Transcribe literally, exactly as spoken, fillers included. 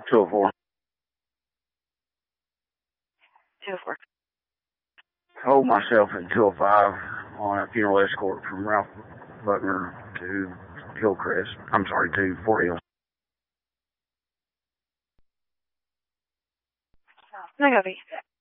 two oh four. two oh four. Hold myself at two oh five on a funeral escort from Ralph Buckner to Hillcrest. I'm sorry, to Fort Hill. I copy.